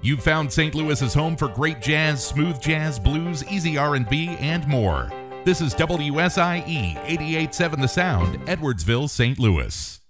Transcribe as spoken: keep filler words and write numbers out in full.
You've found Saint Louis's home for great jazz, smooth jazz, blues, easy R and B, and more. This is W S I E eighty-eight point seven The Sound, Edwardsville, Saint Louis.